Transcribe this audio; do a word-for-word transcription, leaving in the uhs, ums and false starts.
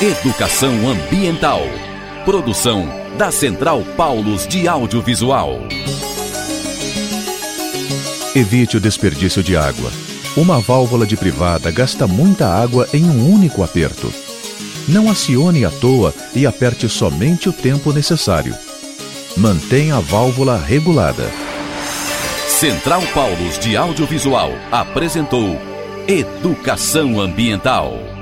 Educação ambiental. Produção da Central Paulos de Audiovisual. Evite o desperdício de água. Uma válvula de privada gasta muita água em um único aperto. Não acione à toa e aperte somente o tempo necessário. Mantenha a válvula regulada. Central Paulos de Audiovisual apresentou Educação Ambiental.